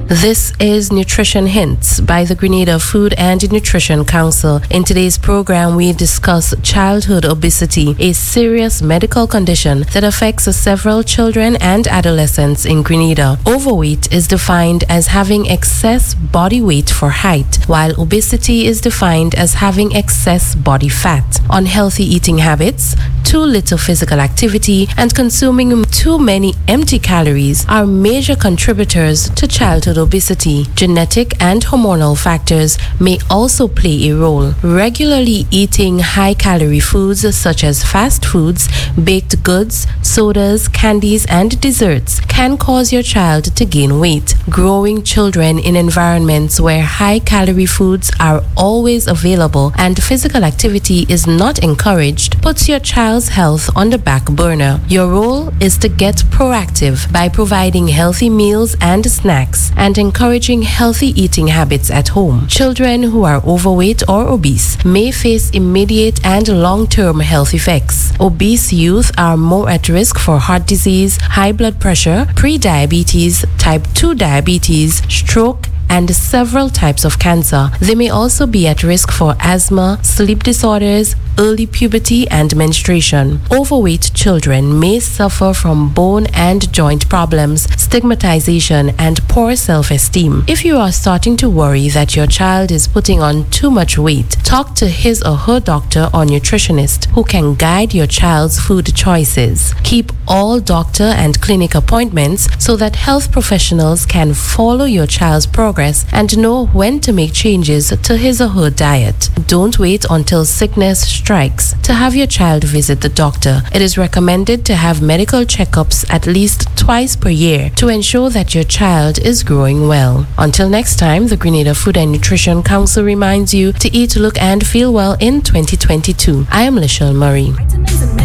This is Nutrition Hints by the Grenada Food and Nutrition Council. In today's program, we discuss childhood obesity, a serious medical condition that affects several children and adolescents in Grenada. Overweight is defined as having excess body weight for height, while obesity is defined as having excess body fat. Unhealthy eating habits, too little physical activity, and consuming too many empty calories are major contributors to childhood obesity. Genetic and hormonal factors may also play a role. Regularly eating high-calorie foods such as fast foods, baked goods, sodas, candies, and desserts can cause your child to gain weight. Growing children in environments where high-calorie foods are always available and physical activity is not encouraged puts your child's health on the back burner. Your role is to get proactive by providing healthy meals and snacks and encouraging healthy eating habits at home. Children who are overweight or obese may face immediate and long-term health effects. Obese youth are more at risk for heart disease, high blood pressure, pre-diabetes, type 2 diabetes, stroke, and several types of cancer. They may also be at risk for asthma, sleep disorders, early puberty, and menstruation. Overweight children may suffer from bone and joint problems, stigmatization, and poor self-esteem. If you are starting to worry that your child is putting on too much weight, talk to his or her doctor or nutritionist who can guide your child's food choices. Keep all doctor and clinic appointments so that health professionals can follow your child's progress and know when to make changes to his or her diet. Don't wait until sickness strikes to have your child visit the doctor. It is recommended to have medical checkups at least twice per year to ensure that your child is growing well. Until next time, the Grenada Food and Nutrition Council reminds you to eat, look, and feel well in 2022. I am Lishelle Murray.